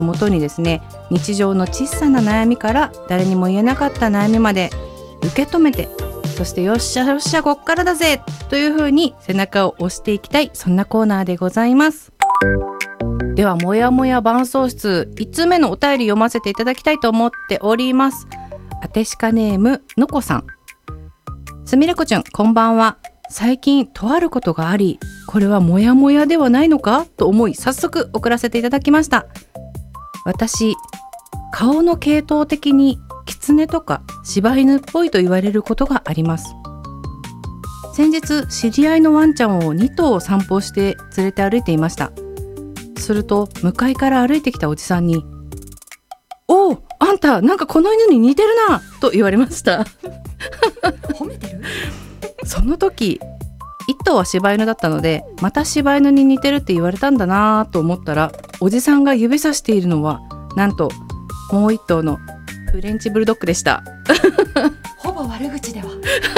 元にですね、日常の小さな悩みから誰にも言えなかった悩みまで受け止めて、そしてよっしゃよっしゃこっからだぜという風に背中を押していきたい、そんなコーナーでございます。ではもやもや伴奏室1通目のお便り読ませていただきたいと思っております。あてしかネームのこさん。すみれこちゅん、こんばんは。最近とあることがあり、これはもやもやではないのかと思い、早速送らせていただきました。私、顔の系統的に狐とか柴犬っぽいと言われることがあります。先日知り合いのワンちゃんを2頭散歩して連れて歩いていました。すると向かいから歩いてきたおじさんに、おう、あんたなんかこの犬に似てるなと言われました褒めてる？ その時1頭は柴犬だったので、また柴犬に似てるって言われたんだなと思ったら、おじさんが指さしているのはなんともう1頭のフレンチブルドッグでしたほぼ悪口では。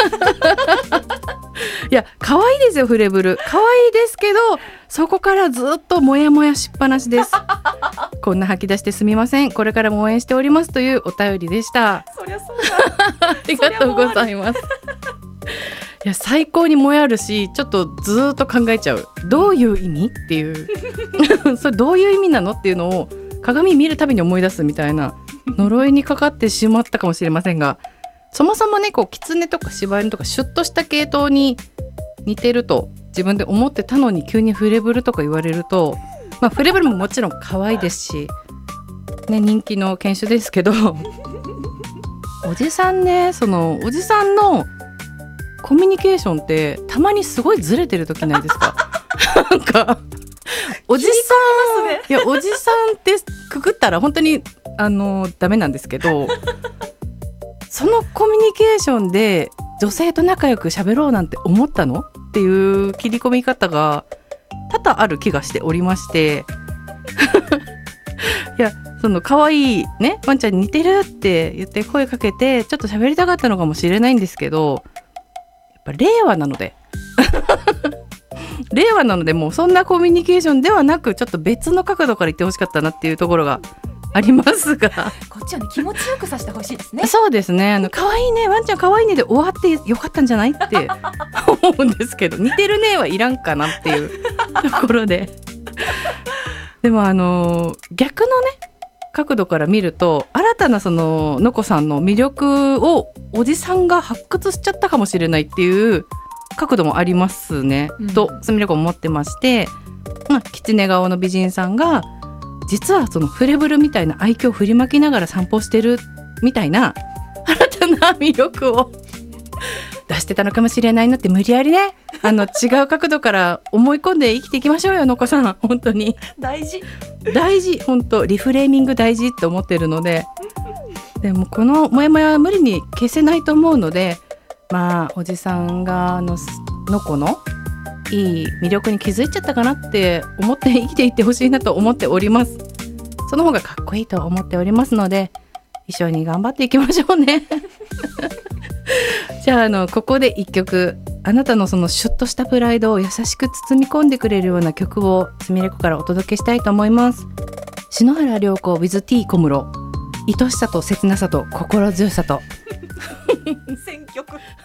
いや、可愛いですよ、フレブル可愛いですけど、そこからずっとモヤモヤしっぱなしですこんな吐き出してすみません、これからも応援しておりますというお便りでした。 そりゃそうだありがとうございます。いや、最高にもやるし、ちょっとずっと考えちゃう。どういう意味っていうそれどういう意味なのっていうのを鏡見るたびに思い出すみたいな呪いにかかってしまったかもしれませんが、そもそもね、こう狐とか柴犬とかシュッとした系統に似てると自分で思ってたのに、急にフレブルとか言われると、まあ、フレブルももちろん可愛いですし、ね、人気の犬種ですけどおじさんね、そのおじさんのコミュニケーションってたまにすごいずれてる時ないですかなんかおじさん、いや、おじさんってくくったら本当にダメなんですけどそのコミュニケーションで女性と仲良く喋ろうなんて思ったのっていう切り込み方が多々ある気がしておりましていや、その可愛いねワンちゃんに似てるって言って声かけてちょっと喋りたかったのかもしれないんですけど、やっぱ令和なので令和なので、もうそんなコミュニケーションではなく、ちょっと別の角度から言ってほしかったなっていうところがありますがこっちはね、気持ちよくさせてほしいですね。 そうですね、可愛いねワンちゃん可愛いねで終わってよかったんじゃないって思うんですけど、似てるねはいらんかなっていうところででも逆のね角度から見ると、新たなそののこさんの魅力をおじさんが発掘しちゃったかもしれないっていう角度もありますね、とすみれこ思ってまして、狐顔の美人さんが実はそのフレブルみたいな愛嬌を振りまきながら散歩してるみたいな新たな魅力を出してたのかもしれないなって、無理やりね違う角度から思い込んで生きていきましょうよ、のこさん。本当に大事本当リフレーミング大事って思ってるので、でもこのモヤモヤは無理に消せないと思うので、まあおじさんがのこのいい魅力に気づいちゃったかなって思って生きていってほしいなと思っております。その方がかっこいいと思っておりますので、一緒に頑張っていきましょうねじゃあここで一曲、あなたのそのシュッとしたプライドを優しく包み込んでくれるような曲をすみれこからお届けしたいと思います。篠原涼子 with T 小室、愛しさと切なさと心強さと選曲